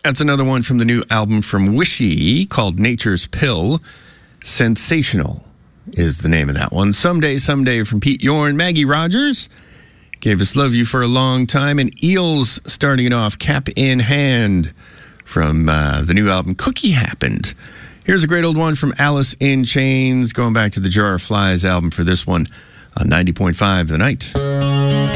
That's another one from the new album from Wishy called Nature's Pill. Sensational is the name of that one. Someday from Pete Yorn. Maggie Rogers gave us Love You for a Long Time. And Eels starting it off, Cap in Hand, from the new album Cookie Happened. Here's a great old one from Alice in Chains, going back to the Jar of Flies album for this one on 90.5 The Night.